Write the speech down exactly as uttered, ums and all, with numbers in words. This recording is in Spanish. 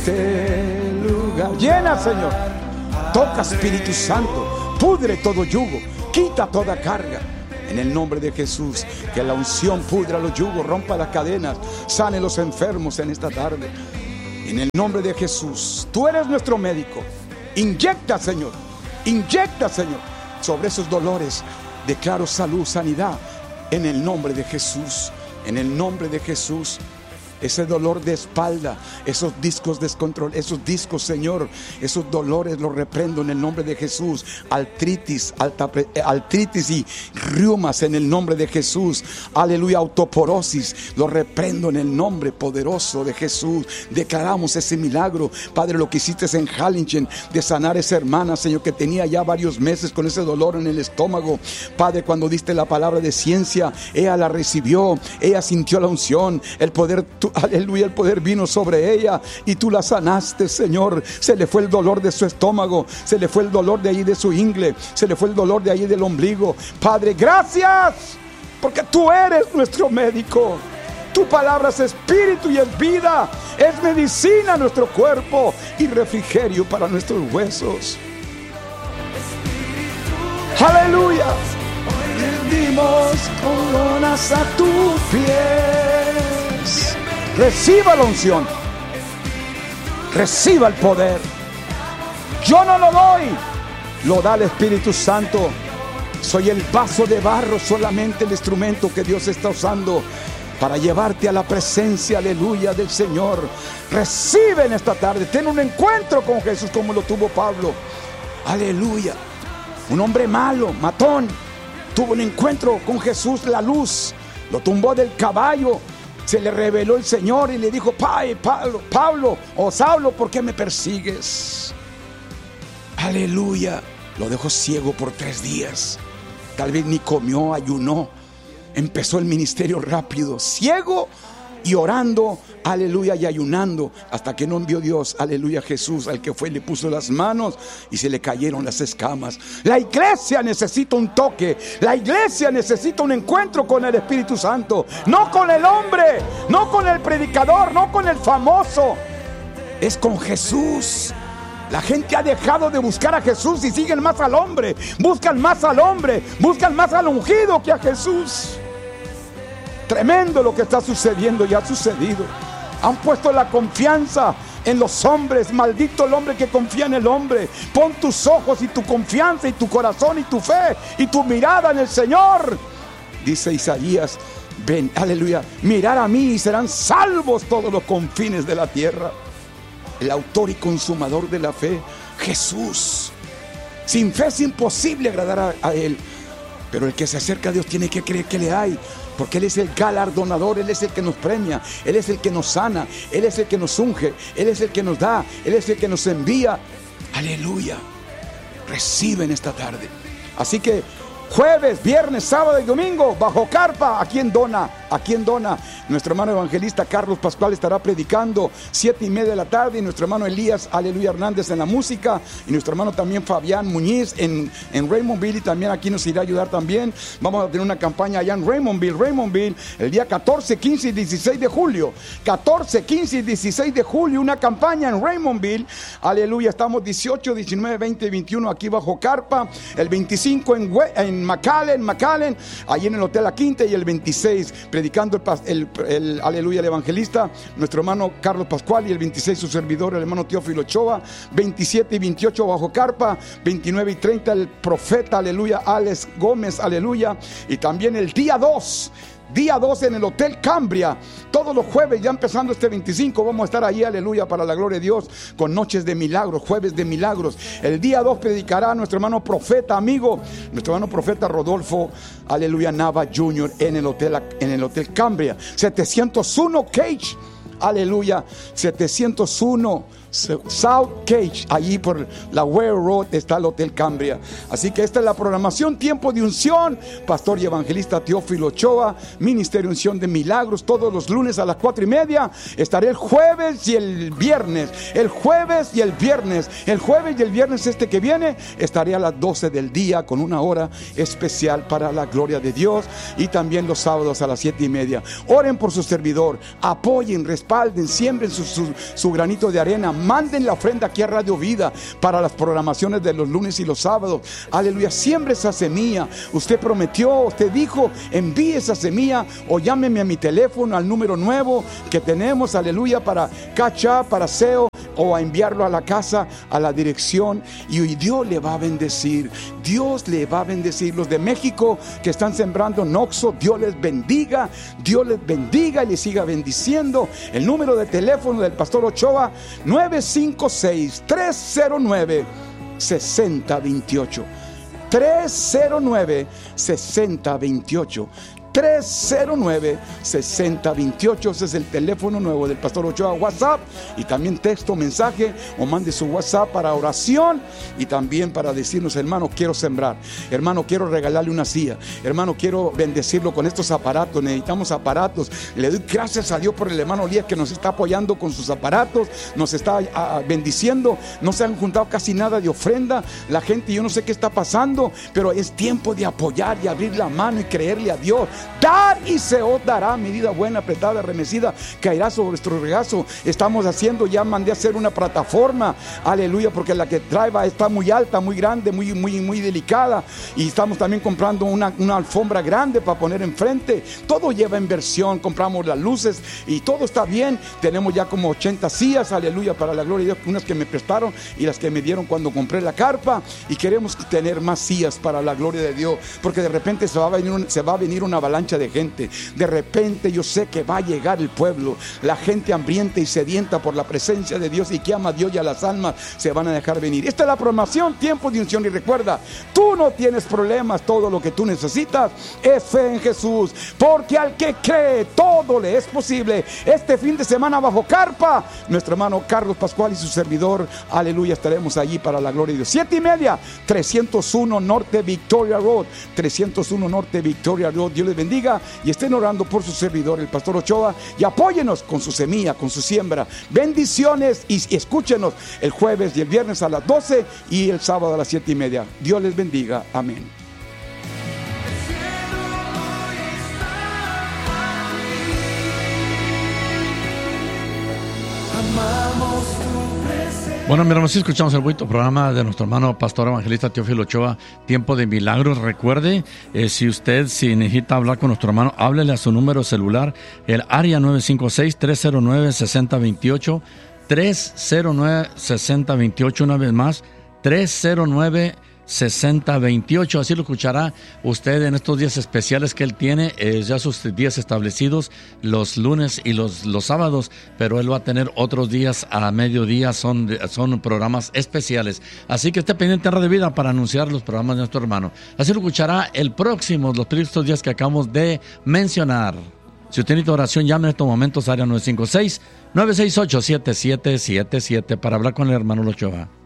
este lugar. Llena, Señor. Toca, Espíritu Santo. Pudre todo yugo. Quita toda carga. En el nombre de Jesús, que la unción pudra los yugos, rompa las cadenas, sane los enfermos en esta tarde. En el nombre de Jesús, tú eres nuestro médico. Inyecta, Señor, inyecta, Señor, sobre esos dolores. Declaro salud, sanidad, en el nombre de Jesús. En el nombre de Jesús. Ese dolor de espalda, esos discos descontrol, esos discos, Señor, esos dolores los reprendo en el nombre de Jesús. Artritis, alta, artritis y reumas en el nombre de Jesús. Aleluya, autoporosis, lo reprendo en el nombre poderoso de Jesús. Declaramos ese milagro, Padre, lo que hiciste en Halligen, de sanar a esa hermana, Señor, que tenía ya varios meses con ese dolor en el estómago. Padre, cuando diste la palabra de ciencia, ella la recibió, ella sintió la unción, el poder, tu, aleluya, el poder vino sobre ella y tú la sanaste, Señor. Se le fue el dolor de su estómago, se le fue el dolor de ahí de su ingle, se le fue el dolor de ahí del ombligo. Padre, gracias, porque tú eres nuestro médico. Tu palabra es espíritu y es vida, es medicina a nuestro cuerpo y refrigerio para nuestros huesos. Aleluya. Rendimos coronas a tus pies. Reciba la unción, reciba el poder. Yo no lo doy, lo da el Espíritu Santo. Soy el vaso de barro, solamente el instrumento que Dios está usando para llevarte a la presencia, aleluya, del Señor. Recibe en esta tarde, ten un encuentro con Jesús como lo tuvo Pablo. Aleluya. Un hombre malo, matón, tuvo un encuentro con Jesús, la luz, lo tumbó del caballo. Se le reveló el Señor y le dijo: Pai, Pablo, Pablo o Saulo, ¿por qué me persigues? Aleluya. Lo dejó ciego por tres días. Tal vez ni comió, ayunó. Empezó el ministerio rápido, ciego y orando, aleluya, y ayunando, hasta que no envió Dios, aleluya, Jesús, al que fue y le puso las manos y se le cayeron las escamas. La iglesia necesita un toque, la iglesia necesita un encuentro con el Espíritu Santo, no con el hombre, no con el predicador, no con el famoso, es con Jesús. La gente ha dejado de buscar a Jesús y siguen más al hombre, buscan más al hombre, buscan más al ungido que a Jesús. Tremendo lo que está sucediendo y ha sucedido. Han puesto la confianza en los hombres. Maldito el hombre que confía en el hombre. Pon tus ojos y tu confianza y tu corazón y tu fe y tu mirada en el Señor. Dice Isaías, ven, aleluya, mirar a mí y serán salvos todos los confines de la tierra. El autor y consumador de la fe, Jesús. Sin fe es imposible agradar a, a Él. Pero el que se acerca a Dios tiene que creer que le hay, porque Él es el galardonador, Él es el que nos premia, Él es el que nos sana, Él es el que nos unge, Él es el que nos da, Él es el que nos envía. Aleluya. Reciben esta tarde. Así que jueves, viernes, sábado y domingo, bajo carpa, aquí en Dona, aquí en Dona, nuestro hermano evangelista Carlos Pascual estará predicando siete y media de la tarde, y nuestro hermano Elías, aleluya, Hernández en la música, y nuestro hermano también Fabián Muñiz en, en Raymondville, y también aquí nos irá a ayudar también. Vamos a tener una campaña allá en Raymondville, Raymondville, el día catorce, quince y dieciséis de julio, catorce, quince y dieciséis de julio, una campaña en Raymondville, aleluya. Estamos dieciocho, diecinueve, veinte y veintiuno aquí bajo carpa, el veinticinco en, en McAllen, McAllen, allí en el Hotel La Quinta, y el veintiséis predicando el, el, el aleluya, el evangelista, nuestro hermano Carlos Pascual, y el veintiséis su servidor, el hermano Teófilo Ochoa. Veintisiete y veintiocho bajo carpa, veintinueve y treinta el profeta, aleluya, Alex Gómez, aleluya. Y también el día dos, día dos en el Hotel Cambria, todos los jueves, ya empezando este veinticinco, vamos a estar ahí, aleluya, para la gloria de Dios, con noches de milagros, jueves de milagros. El día dos predicará nuestro hermano profeta, amigo, nuestro hermano profeta Rodolfo, aleluya, Nava junior en el Hotel, en el Hotel Cambria, setecientos uno Cage, aleluya, setecientos uno South Cage, allí por la Ware Road está el Hotel Cambria. Así que esta es la programación, tiempo de unción. Pastor y evangelista Teófilo Ochoa, Ministerio Unción de Milagros, todos los lunes a las cuatro y media. Estaré el jueves y el viernes, el jueves y el viernes, el jueves y el viernes este que viene, estaré a las doce del día con una hora especial para la gloria de Dios, y también los sábados a las siete y media. Oren por su servidor, apoyen, respalden, siembren su, su, su granito de arena, manden la ofrenda aquí a Radio Vida para las programaciones de los lunes y los sábados. Aleluya, siembre esa semilla. Usted prometió, usted dijo, envíe esa semilla, o llámeme a mi teléfono al número nuevo que tenemos, aleluya, para Catch Up, para S E O, o a enviarlo a la casa, a la dirección, y hoy Dios le va a bendecir. Dios le va a bendecir. Los de México que están sembrando en Oxxo, Dios les bendiga, Dios les bendiga y les siga bendiciendo. El número de teléfono del Pastor Ochoa, nueve cinco seis, tres cero nueve, seis cero dos ocho, tres cero nueve, seis cero dos ocho, tres cero nueve, seis cero dos ocho. Ese es el teléfono nuevo del Pastor Ochoa. WhatsApp, y también texto, mensaje, o mande su WhatsApp para oración, y también para decirnos: hermano, quiero sembrar, hermano, quiero regalarle una silla, hermano, quiero bendecirlo con estos aparatos, necesitamos aparatos. Le doy gracias a Dios por el hermano Elías, que nos está apoyando con sus aparatos, nos está a, a, bendiciendo. No se han juntado casi nada de ofrenda la gente, yo no sé qué está pasando, pero es tiempo de apoyar y abrir la mano y creerle a Dios. Dar y se os dará, medida buena, apretada, remecida, caerá sobre nuestro regazo. Estamos haciendo, ya mandé a hacer una plataforma, aleluya, porque la que trae está muy alta, muy grande, muy, muy, muy delicada, y estamos también comprando una, una alfombra grande para poner enfrente. Todo lleva inversión, compramos las luces y todo está bien. Tenemos ya como ochenta sillas, aleluya, para la gloria de Dios, unas que me prestaron y las que me dieron cuando compré la carpa, y queremos tener más sillas para la gloria de Dios, porque de repente se va a venir, un, se va a venir una avalancha de gente. De repente yo sé que va a llegar el pueblo, la gente hambrienta y sedienta por la presencia de Dios y que ama a Dios y a las almas, se van a dejar venir. Esta es la programación, tiempo de unción. Y recuerda, tú no tienes problemas, todo lo que tú necesitas es fe en Jesús, porque al que cree todo le es posible. Este fin de semana bajo carpa, nuestro hermano Carlos Pascual y su servidor, aleluya, estaremos allí para la gloria de Dios. Siete y media, trescientos uno Norte Victoria Road, trescientos uno Norte Victoria Road. Dios les bendiga, y estén orando por su servidor, el Pastor Ochoa, y apóyenos con su semilla, con su siembra. Bendiciones, y escúchenos el jueves y el viernes a las doce y el sábado a las siete y media. Dios les bendiga. Amén. Bueno, mi hermano, sí escuchamos el bonito programa de nuestro hermano Pastor Evangelista Teófilo Ochoa, Tiempo de Milagros. Recuerde, eh, si usted si necesita hablar con nuestro hermano, háblele a su número celular, el área nueve cinco seis, tres cero nueve, seis cero dos ocho, tres cero nueve, seis cero dos ocho, una vez más, tres cero nueve, seis cero dos ocho. Así lo escuchará usted en estos días especiales que él tiene, eh, ya sus días establecidos, los lunes y los, los sábados, pero él va a tener otros días a mediodía, son, son programas especiales. Así que esté pendiente en Radio Vida para anunciar los programas de nuestro hermano. Así lo escuchará el próximo, los próximos días que acabamos de mencionar. Si usted necesita oración, llame en estos momentos, área nueve cinco seis, nueve seis ocho, siete siete siete siete, para hablar con el hermano Ochoa.